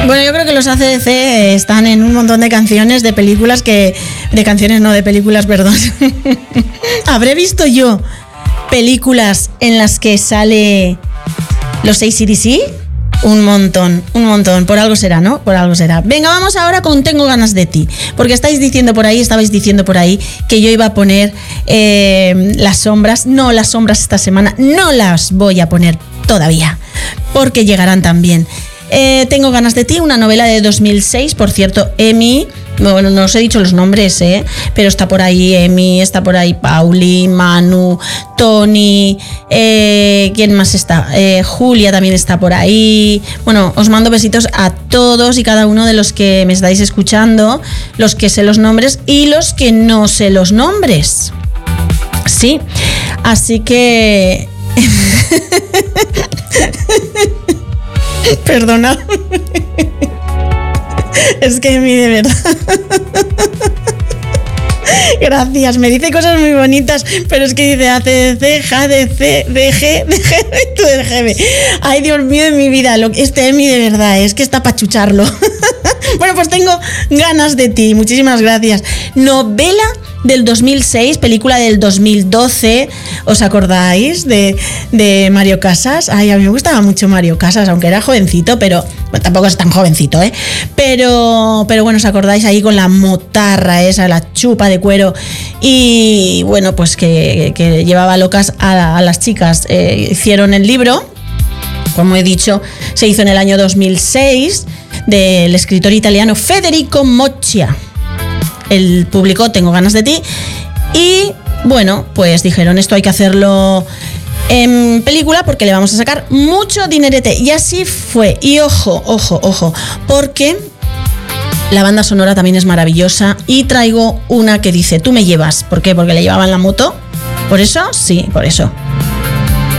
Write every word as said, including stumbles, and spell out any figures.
Bueno, yo creo que los A C D C están en un montón de canciones de películas que... De canciones, no, de películas, perdón. ¿Habré visto yo películas en las que sale los A C D C? Un montón, un montón. Por algo será, ¿no? Por algo será. Venga, vamos ahora con Tengo ganas de ti. Porque estáis diciendo por ahí, estabais diciendo por ahí que yo iba a poner eh, las sombras. No, las sombras esta semana no las voy a poner todavía, porque llegarán también. Eh, Tengo ganas de ti, una novela de dos mil seis, por cierto, Emi, bueno, no os he dicho los nombres, eh, pero está por ahí Emi, está por ahí Pauli, Manu, Tony, eh, ¿quién más está? Eh, Julia también está por ahí. Bueno, os mando besitos a todos y cada uno de los que me estáis escuchando, los que sé los nombres y los que no sé los nombres. Sí, así que... Perdona. Es que a mí de verdad. Gracias, me dice cosas muy bonitas, pero es que dice A C D C, J D C, D G, D G y tú D G B. Ay, Dios mío de mi vida, este Emi de verdad, es que está para chucharlo. Bueno, pues tengo ganas de ti, muchísimas gracias. Novela del dos mil seis, película del dos mil doce, ¿os acordáis de, de Mario Casas? Ay, a mí me gustaba mucho Mario Casas, aunque era jovencito, pero bueno, tampoco es tan jovencito, ¿eh? Pero, pero bueno, ¿os acordáis ahí con la motarra esa, la chupa de cuero? Y bueno, pues que, que llevaba locas a, a las chicas. Eh, hicieron el libro, como he dicho, se hizo en el año dos mil seis, del escritor italiano Federico Moccia. Él publicó Tengo ganas de ti y bueno, pues dijeron esto hay que hacerlo en película porque le vamos a sacar mucho dinerete y así fue. Y ojo, ojo, ojo, porque la banda sonora también es maravillosa y traigo una que dice Tú me llevas. ¿Por qué? Porque le llevaban la moto. ¿Por eso? Sí, por eso.